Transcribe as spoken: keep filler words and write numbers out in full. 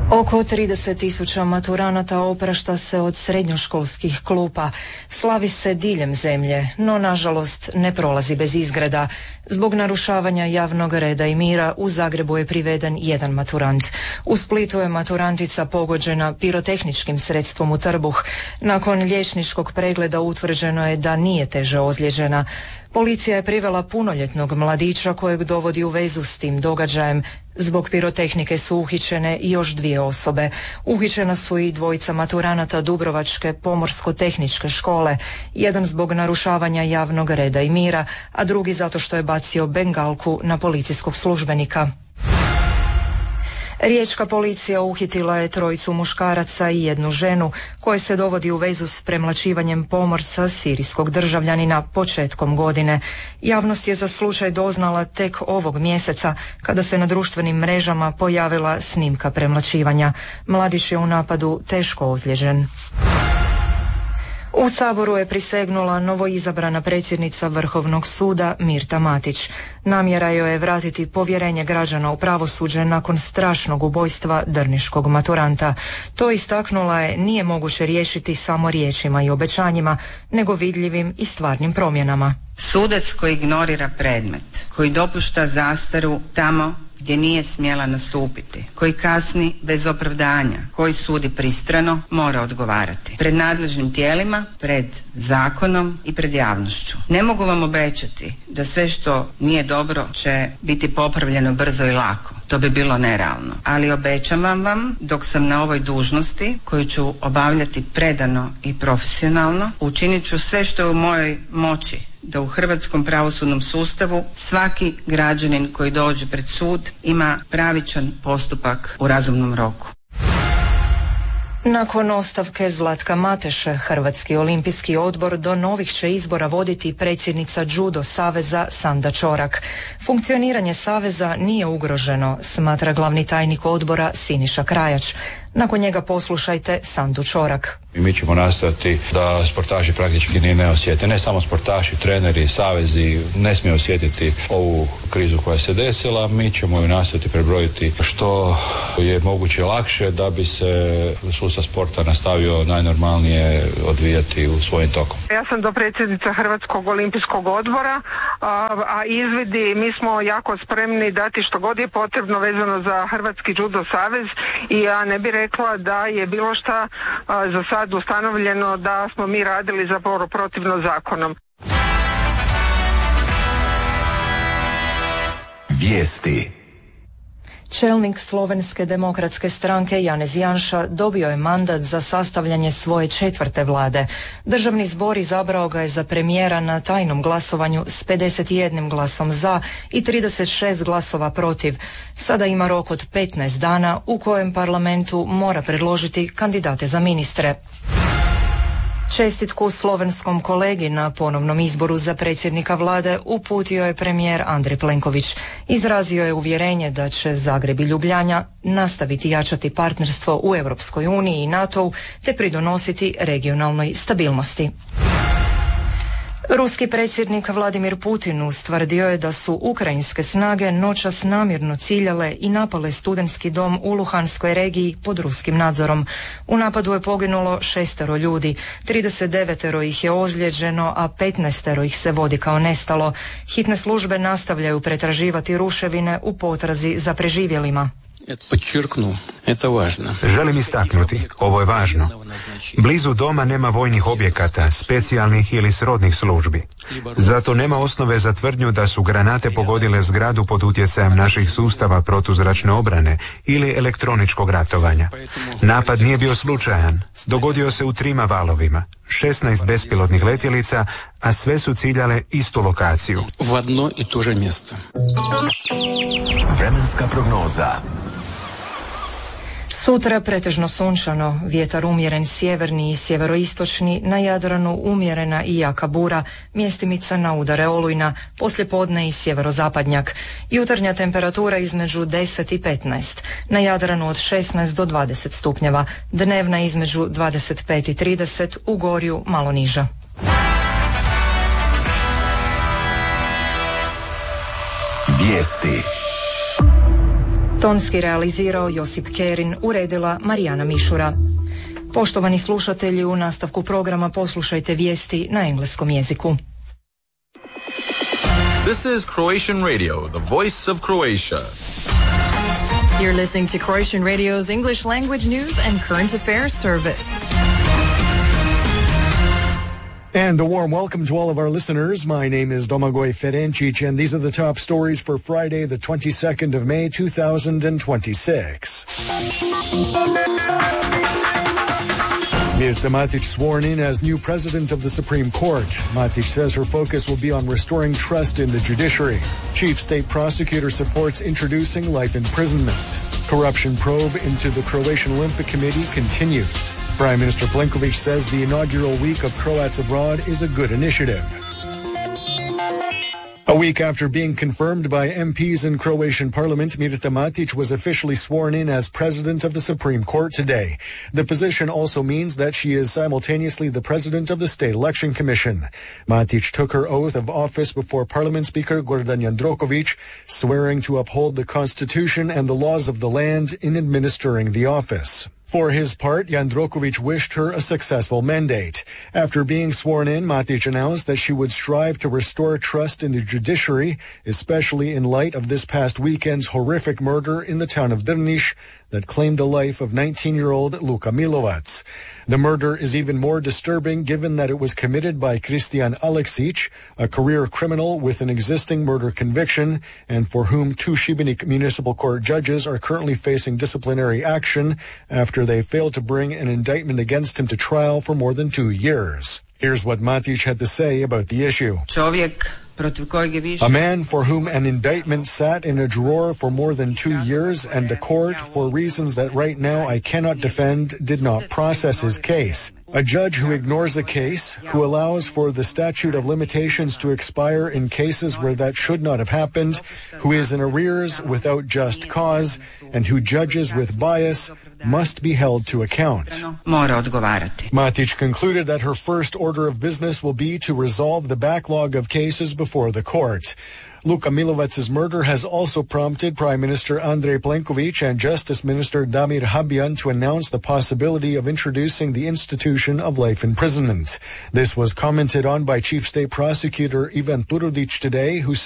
Oko trideset tisuća maturanata oprašta se od srednjoškolskih klupa. Slavi se diljem zemlje, no nažalost ne prolazi bez izgreda. Zbog narušavanja javnog reda i mira u Zagrebu je priveden jedan maturant. U Splitu je maturantica pogođena pirotehničkim sredstvom u trbuh. Nakon liječničkog pregleda utvrđeno je da nije teže ozlijeđena. Policija je privela punoljetnog mladića kojeg dovodi u vezu s tim događajem. Zbog pirotehnike su uhićene i još dvije osobe. Uhićena su i dvojica maturanata Dubrovačke pomorsko-tehničke škole. Jedan zbog narušavanja javnog reda i mira, a drugi zato što je bacio bengalku na policijskog službenika. Riječka policija uhitila je trojicu muškaraca i jednu ženu koje se dovodi u vezu s premlaćivanjem pomorca sirijskog državljanina početkom godine. Javnost je za slučaj doznala tek ovog mjeseca kada se na društvenim mrežama pojavila snimka premlaćivanja. Mladić je u napadu teško ozlijeđen. U Saboru je prisegnula novoizabrana predsjednica Vrhovnog suda Mirta Matić. Namjera joj je vratiti povjerenje građana u pravosuđe nakon strašnog ubojstva drniškog maturanta. To istaknula je nije moguće riješiti samo riječima i obećanjima, nego vidljivim i stvarnim promjenama. Sudac koji ignorira predmet, koji dopušta zastaru tamo gdje nije smjela nastupiti, koji kasni bez opravdanja, koji sudi pristrano, mora odgovarati. Pred nadležnim tijelima, pred zakonom i pred javnošću. Ne mogu vam obećati da sve što nije dobro će biti popravljeno brzo i lako. To bi bilo nerealno. Ali obećavam vam, dok sam na ovoj dužnosti, koju ću obavljati predano i profesionalno, učinit ću sve što je u mojoj moći da u hrvatskom pravosudnom sustavu svaki građanin koji dođe pred sud ima pravičan postupak u razumnom roku. Nakon ostavke Zlatka Mateše, Hrvatski olimpijski odbor do novih će izbora voditi predsjednica Judo saveza Sanda Čorak. Funkcioniranje saveza nije ugroženo, smatra glavni tajnik odbora Siniša Krajač. Nakon njega poslušajte Sandu Čorak. I mi ćemo nastojati da sportaši praktički ni ne osjete. Ne samo sportaši, treneri, savezi ne smiju osjetiti ovu krizu koja se desila. Mi ćemo ju nastojati prebrojiti što je moguće lakše da bi se sustav sporta nastavio najnormalnije odvijati u svojim tokom. Ja sam dopredsjednica Hrvatskog olimpijskog odbora, a, a izvidi, mi smo jako spremni dati što god je potrebno vezano za Hrvatski judo savez i ja ne bih rekla da je bilo šta a, za sad ustanovljeno da smo mi radili zapravo protivno zakonom. Vijesti. Čelnik Slovenske demokratske stranke Janez Janša dobio je mandat za sastavljanje svoje četvrte vlade. Državni zbor izabrao ga je za premijera na tajnom glasovanju s pedeset jedan glasom za i trideset šest glasova protiv. Sada ima rok od petnaest dana u kojem parlamentu mora predložiti kandidate za ministre. Čestitku slovenskom kolegi na ponovnom izboru za predsjednika vlade uputio je premijer Andrej Plenković. Izrazio je uvjerenje da će Zagreb i Ljubljana nastaviti jačati partnerstvo u Europskoj uniji i NATO-u te pridonositi regionalnoj stabilnosti. Ruski predsjednik Vladimir Putin ustvrdio je da su ukrajinske snage noćas namjerno ciljale i napale studentski dom u Luhanskoj regiji pod ruskim nadzorom. U napadu je poginulo šestero ljudi, trideset devetero ih je ozlijeđeno, a petnaestero ih se vodi kao nestalo. Hitne službe nastavljaju pretraživati ruševine u potrazi za preživjelima. Želim istaknuti, ovo je važno. Blizu doma nema vojnih objekata, specijalnih ili srodnih službi. Zato nema osnove za tvrdnju da su granate pogodile zgradu pod utjecajem naših sustava protuzračne obrane ili elektroničkog ratovanja. Napad nije bio slučajan. Dogodio se u trima valovima. šesnaest bespilotnih letjelica, a sve su ciljale istu lokaciju. Vremenska prognoza. Sutra pretežno sunčano, vjetar umjeren sjeverni i sjeveroistočni, na Jadranu umjerena i jaka bura, mjestimica na udare olujna, poslijepodne i sjeverozapadnjak. Jutarnja temperatura između deset i petnaest, na Jadranu od šesnaest do dvadeset stupnjeva, dnevna između dvadeset pet i trideset, u Gorju malo niža. Vijesti. Tonski realizirao Josip Kerin, uredila Marijana Mišura. Poštovani slušatelji, u nastavku programa poslušajte vijesti na engleskom jeziku. This is Croatian Radio, the voice of Croatia. You're listening to Croatian Radio's English language news and current affairs service. And a warm welcome to all of our listeners. My name is Domagoj Ferencic, and these are the top stories for Friday, the twenty-second of May, two thousand twenty-six. Mirta Matić sworn in as new president of the Supreme Court. Matić says her focus will be on restoring trust in the judiciary. Chief state prosecutor supports introducing life imprisonment. Corruption probe into the Croatian Olympic Committee continues. Prime Minister Plenković says the inaugural week of Croats abroad is a good initiative. A week after being confirmed by M Ps in Croatian Parliament, Mirta Matić was officially sworn in as President of the Supreme Court today. The position also means that she is simultaneously the President of the State Election Commission. Matić took her oath of office before Parliament Speaker Gordan Jandroković, swearing to uphold the Constitution and the laws of the land in administering the office. For his part, Jandroković wished her a successful mandate. After being sworn in, Matić announced that she would strive to restore trust in the judiciary, especially in light of this past weekend's horrific murder in the town of Drniš that claimed the life of nineteen-year-old Luka Milovac. The murder is even more disturbing given that it was committed by Kristijan Aleksić, a career criminal with an existing murder conviction, and for whom two Šibenik Municipal Court judges are currently facing disciplinary action after they failed to bring an indictment against him to trial for more than two years. Here's what Matić had to say about the issue. A man for whom an indictment sat in a drawer for more than two years and a court, for reasons that right now I cannot defend, did not process his case. A judge who ignores a case, who allows for the statute of limitations to expire in cases where that should not have happened, who is in arrears without just cause, and who judges with bias, must be held to account. Matić concluded that her first order of business will be to resolve the backlog of cases before the court. Luka Milovac's murder has also prompted Prime Minister Andrej Plenković and Justice Minister Damir Habijan to announce the possibility of introducing the institution of life imprisonment. This was commented on by Chief State Prosecutor Ivan Turudić today, who